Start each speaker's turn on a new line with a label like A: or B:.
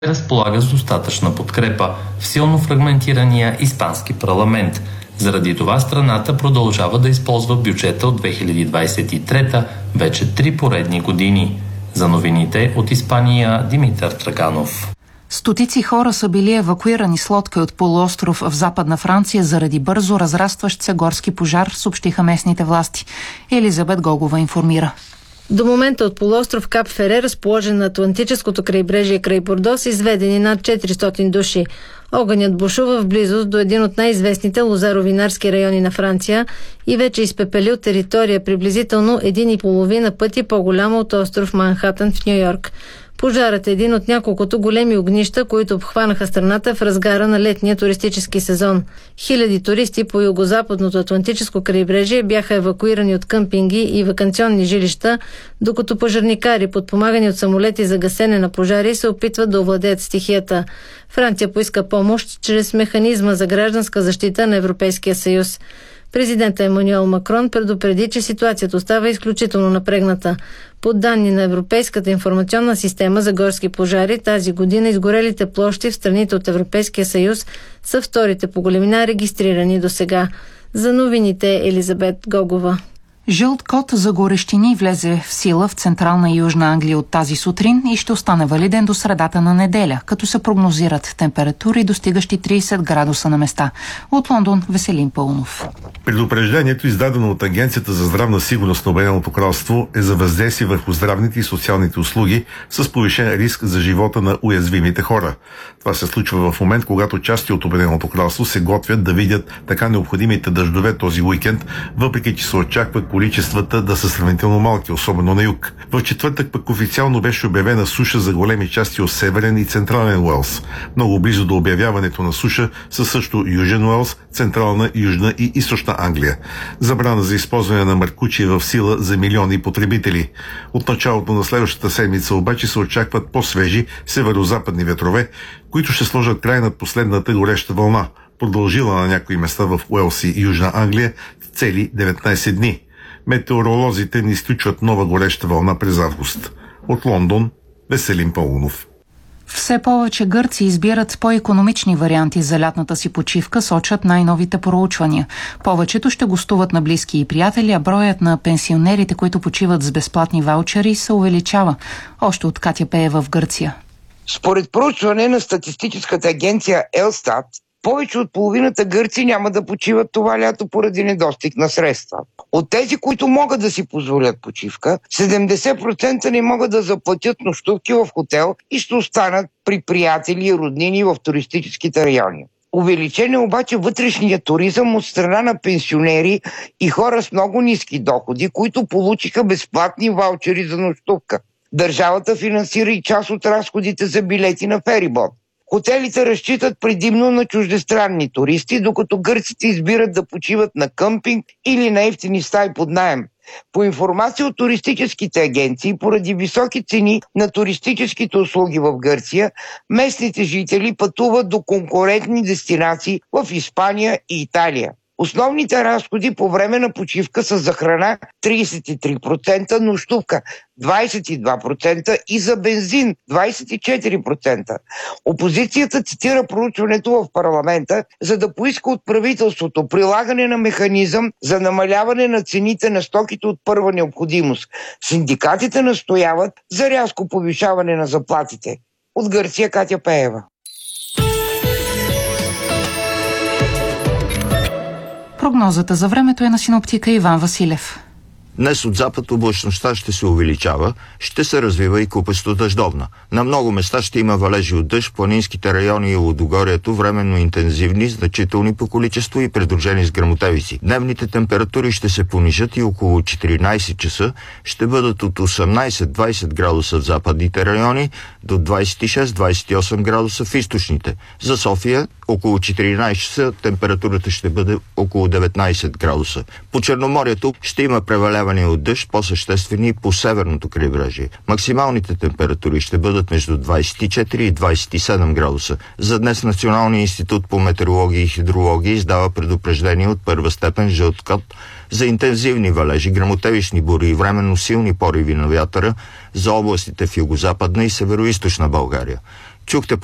A: разполага с достатъчна подкрепа в силно фрагментирания испански парламент. Заради това страната продължава да използва бюджета от 2023 вече 3 поредни години. За новините от Испания, Димитър Драганов.
B: Стотици хора са били евакуирани с лодка от полуостров в Западна Франция заради бързо разрастващ се горски пожар, съобщиха местните власти. Елизабет Гогова информира.
C: До момента от полуостров Кап Фере, разположен на Атлантическото крайбрежие край Бордо, са изведени над 400 души. Огънят бушува в близост до един от най-известните лозаровинарски райони на Франция и вече изпепелил територия приблизително 1,5 пъти по-голяма от остров Манхатън в Ню-Йорк. Пожарът е един от няколкото големи огнища, които обхванаха страната в разгара на летния туристически сезон. Хиляди туристи по югозападното Атлантическо крайбрежие бяха евакуирани от къмпинги и ваканционни жилища, докато пожарникари, подпомагани от самолети за гасене на пожари, се опитват да овладеят стихията. Франция поиска помощ чрез механизма за гражданска защита на Европейския съюз. Президентът Емануел Макрон предупреди, че ситуацията остава изключително напрегната. По данни на Европейската информационна система за горски пожари, тази година изгорелите площи в страните от Европейския съюз са вторите по големина регистрирани до сега. За новините Елизабет Гогова.
B: Жълт код за горещини влезе в сила в Централна и Южна Англия от тази сутрин и ще остане валиден до средата на неделя, като се прогнозират температури достигащи 30 градуса на места. От Лондон Веселин Пълнов.
D: Предупреждението, издадено от Агенцията за здравна сигурност на Обединеното кралство, е за въздействие върху здравните и социалните услуги с повишен риск за живота на уязвимите хора. Това се случва в момент, когато части от Обединеното кралство се готвят да видят така необходимите дъждове този уикенд, въпреки че се очаква количествата да са сравнително малки, особено на юг. В четвъртък пък официално беше обявена суша за големи части от Северен и Централен Уелс. Много близо до обявяването на суша са също Южен Уелс, Централна, Южна и Източна Англия. Забрана за използване на маркучи е в сила за милиони потребители. От началото на следващата седмица обаче се очакват по-свежи северо-западни ветрове, които ще сложат край на последната гореща вълна, продължила на някои места в Уелс и Южна Англия цели 19 дни. Метеоролозите не изключват нова гореща вълна през август. От Лондон Веселин Пълнов.
B: Все повече гърци избират по-икономични варианти за лятната си почивка, сочат най-новите проучвания. Повечето ще гостуват на близки и приятели, а броят на пенсионерите, които почиват с безплатни ваучери, се увеличава. Още от Катя Пеева в Гърция.
E: Според проучване на статистическата агенция Елстат, повече от половината гърци няма да почиват това лято поради недостиг на средства. От тези, които могат да си позволят почивка, 70% не могат да заплатят нощувки в хотел и ще останат при приятели и роднини в туристическите райони. Увеличен е обаче вътрешния туризъм от страна на пенсионери и хора с много ниски доходи, които получиха безплатни ваучери за нощувка. Държавата финансира и част от разходите за билети на ферибот. Хотелите разчитат предимно на чуждестранни туристи, докато гърците избират да почиват на къмпинг или на евтини стаи под наем. По информация от туристическите агенции, поради високи цени на туристическите услуги в Гърция, местните жители пътуват до конкурентни дестинации в Испания и Италия. Основните разходи по време на почивка са за храна 33%, нощувка 22% и за бензин 24%. Опозицията цитира проучването в парламента, за да поиска от правителството прилагане на механизъм за намаляване на цените на стоките от първа необходимост. Синдикатите настояват за рязко повишаване на заплатите. От Гърция Катя Пеева.
B: Прогнозата за времето е на синоптика Иван Василев.
F: Днес от запад облачността ще се увеличава, ще се развива и купесто дъждовна. На много места ще има валежи от дъжд, планинските райони и лудогорието временно интензивни, значителни по количество и придружени с гръмотевици. Дневните температури ще се понижат и около 14 часа ще бъдат от 18-20 градуса в западните райони до 26-28 градуса в източните. За София около 14 часа температурата ще бъде около 19 градуса. По Черноморието ще има преваляване от дъжд, по-съществени по северното крайбрежие. Максималните температури ще бъдат между 24 и 27 градуса. За днес Националният институт по метеорология и хидрология издава предупреждение от първа степен жълт код за интензивни валежи, гръмотевични бури и временно силни пориви на вятъра за областите в югозападна и североизточна България. Чухте